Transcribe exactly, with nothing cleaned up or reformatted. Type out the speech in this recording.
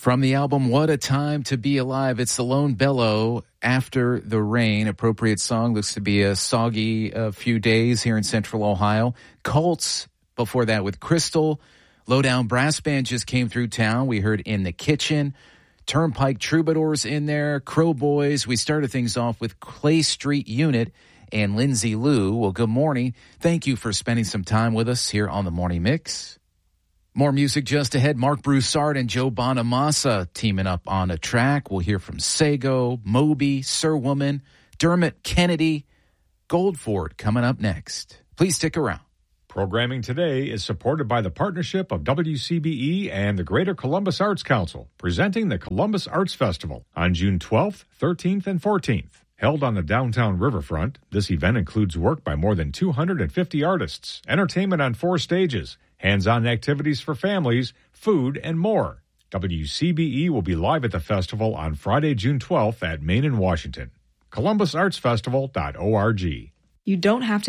From the album What a Time to Be Alive, it's the Lone Bellow, After the Rain. Appropriate song. Looks to be a soggy uh, few days here in central Ohio. Colts, before that with Crystal. Lowdown Brass Band just came through town. We heard In the Kitchen. Turnpike Troubadours in there. Crow Boys. We started things off with Clay Street Unit and Lindsay Lou. Well, good morning. Thank you for spending some time with us here on the Morning Mix. More music just ahead. Mark Broussard and Joe Bonamassa teaming up on a track. We'll hear from Sego, Moby, Sir Woman, Dermot Kennedy, Goldford coming up next. Please stick around. Programming today is supported by the partnership of W C B E and the Greater Columbus Arts Council, presenting the Columbus Arts Festival on June twelfth, thirteenth, and fourteenth. Held on the downtown riverfront, this event includes work by more than two hundred fifty artists, entertainment on four stages, hands-on activities for families, food, and more. W C B E will be live at the festival on Friday, June twelfth at Main and Washington. columbus arts festival dot org. You don't have to